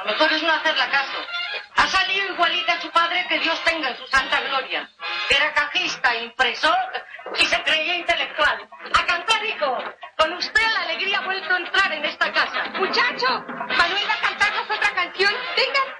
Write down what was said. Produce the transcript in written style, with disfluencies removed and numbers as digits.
mejor es no hacerle caso. Ha salido igualita a su padre, que Dios tenga en su santa gloria. Era cajista, impresor y se creía intelectual. ¡A cantar, hijo! Con usted la alegría ha vuelto a entrar en esta casa. Muchacho, Manuel va a cantarnos otra canción. Vengan.